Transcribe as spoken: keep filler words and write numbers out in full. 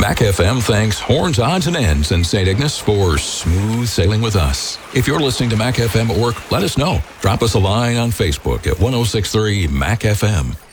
Mac F M thanks Horns, Odds, and Ends in Saint Ignace for smooth sailing with us. If you're listening to Mac F M at work, let us know. Drop us a line on Facebook at one oh six three Mac F M.